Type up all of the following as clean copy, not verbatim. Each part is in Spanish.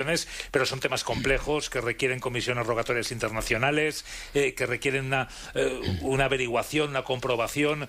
cuestiones, pero son temas complejos que requieren comisiones rogatorias internacionales, que requieren una averiguación, una comprobación,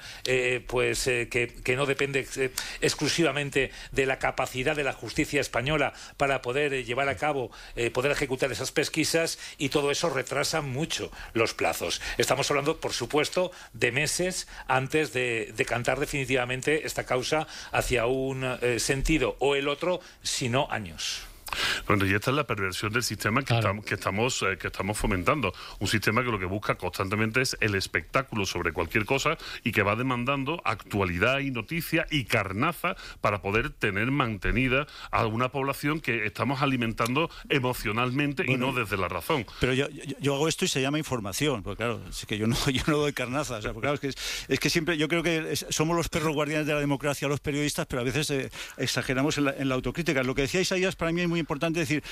que no depende exclusivamente de la capacidad de la justicia española para poder llevar a cabo, poder ejecutar esas pesquisas, y todo eso retrasa mucho los plazos. Estamos hablando, por supuesto, de meses antes de decantar definitivamente esta causa hacia un sentido o el otro, sino años. Bueno, y esta es la perversión del sistema que estamos fomentando. Un sistema que lo que busca constantemente es el espectáculo sobre cualquier cosa y que va demandando actualidad y noticia y carnaza para poder tener mantenida a una población que estamos alimentando emocionalmente, y no desde la razón. Pero yo hago esto y se llama información, porque claro, es que yo no doy carnaza. O sea, porque, claro, es que siempre yo creo que somos los perros guardianes de la democracia los periodistas, pero a veces exageramos en la autocrítica. Lo que decía Isaías para mí es muy importante decir,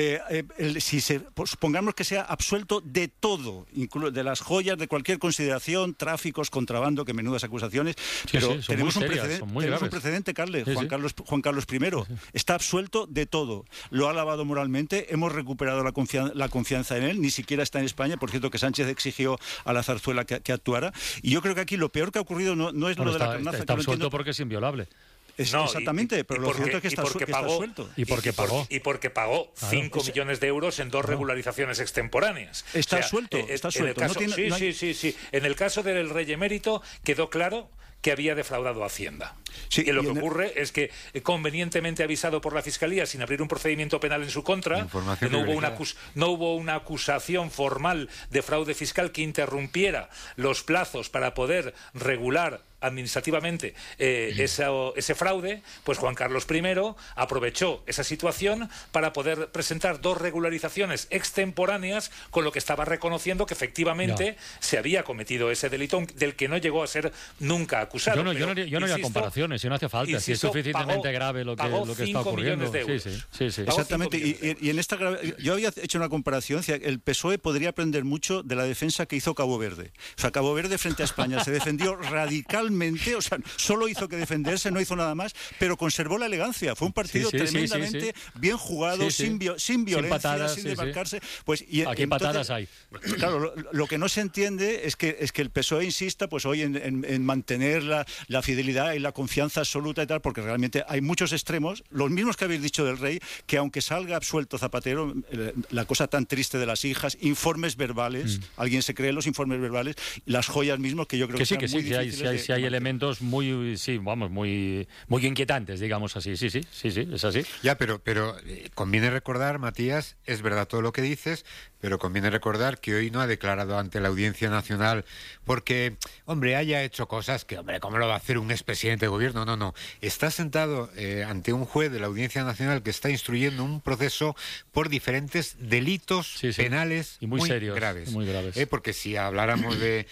supongamos que sea absuelto de todo, de las joyas, de cualquier consideración, tráficos, contrabando, que menudas acusaciones, pero tenemos un precedente, Carles, sí, Juan Carlos I, está absuelto de todo, lo ha lavado moralmente, hemos recuperado la confianza en él, ni siquiera está en España, por cierto que Sánchez exigió a la Zarzuela que actuara, y yo creo que aquí lo peor que ha ocurrido no es lo de la carnaza. Está absuelto porque es inviolable. Exactamente, pero lo cierto es que está suelto. ¿Y por qué pagó? Y porque pagó 5 millones de euros en 2 regularizaciones extemporáneas. Está suelto. Sí. En el caso del rey emérito quedó claro que había defraudado a Hacienda. Sí, y lo que ocurre es que, convenientemente avisado por la Fiscalía, sin abrir un procedimiento penal en su contra, no hubo una acusación formal de fraude fiscal que interrumpiera los plazos para poder regular administrativamente ese fraude, pues Juan Carlos I aprovechó esa situación para poder presentar 2 regularizaciones extemporáneas, con lo que estaba reconociendo que efectivamente se había cometido ese delito del que no llegó a ser nunca acusado. Yo no haría comparaciones, si no hace falta, si es suficientemente grave lo que está ocurriendo. Sí. Exactamente, y en esta yo había hecho una comparación, el PSOE podría aprender mucho de la defensa que hizo Cabo Verde. O sea, Cabo Verde frente a España se defendió radicalmente, o sea, solo hizo que defenderse, no hizo nada más, pero conservó la elegancia. Fue un partido tremendamente bien jugado, sin violencia, patadas, sin desmarcarse. Pues, aquí patadas hay. Claro, lo que no se entiende es que el PSOE insista pues hoy en mantener la fidelidad y la confianza absoluta y tal, porque realmente hay muchos extremos, los mismos que habéis dicho del rey, que aunque salga absuelto Zapatero, la cosa tan triste de las hijas, informes verbales, alguien se cree los informes verbales, las joyas mismos, que yo creo que muy difíciles hay elementos muy inquietantes, digamos así. Sí, es así. Ya, pero conviene recordar, Matías, es verdad todo lo que dices, pero conviene recordar que hoy no ha declarado ante la Audiencia Nacional porque, haya hecho cosas que, ¿cómo lo va a hacer un expresidente de gobierno? No. Está sentado ante un juez de la Audiencia Nacional que está instruyendo un proceso por diferentes delitos penales y muy serios, graves. Muy graves. Porque si habláramos de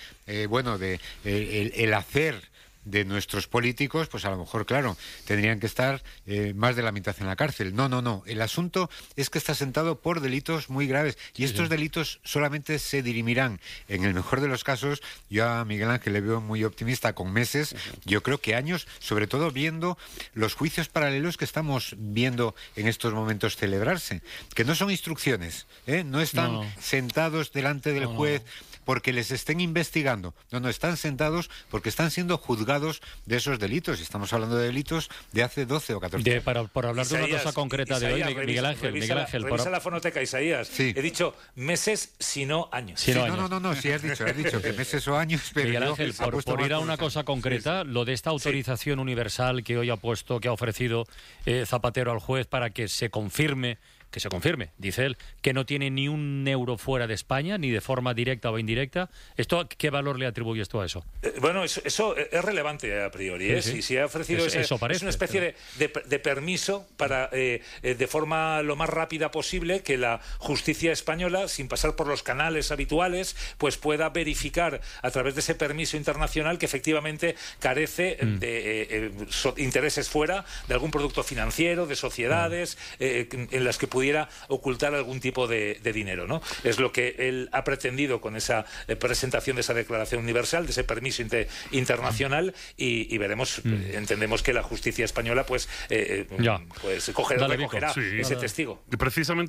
el hacer de nuestros políticos, pues a lo mejor, claro, tendrían que estar más de la mitad en la cárcel. No. El asunto es que está sentado por delitos muy graves y estos delitos solamente se dirimirán, en el mejor de los casos, yo a Miguel Ángel le veo muy optimista, con meses, yo creo que años, sobre todo viendo los juicios paralelos que estamos viendo en estos momentos celebrarse, que no son instrucciones, no están sentados delante del juez porque les estén investigando. No, están sentados porque están siendo juzgados de esos delitos. Estamos hablando de delitos de hace 12 o 14 años. Por hablar de una cosa concreta de hoy, Miguel Ángel. Revisa la fonoteca, Isaías. Sí. He dicho meses, sino años. No, sí has dicho que meses o años, pero Miguel Ángel, por ir a una cosa concreta, lo de esta autorización universal que hoy ha ofrecido Zapatero al juez para que se confirme, dice él, que no tiene ni un euro fuera de España, ni de forma directa o indirecta. ¿Qué valor le atribuye esto a eso? Eso es relevante a priori. Si ha ofrecido es una especie de permiso para, de forma lo más rápida posible, que la justicia española, sin pasar por los canales habituales, pues pueda verificar a través de ese permiso internacional que efectivamente carece de intereses fuera, de algún producto financiero, de sociedades, en las que pudiera ocultar algún tipo de dinero, ¿no? Es lo que él ha pretendido con esa presentación de esa declaración universal, de ese permiso internacional, y veremos, entendemos que la justicia española cogerá ese testigo. Precisamente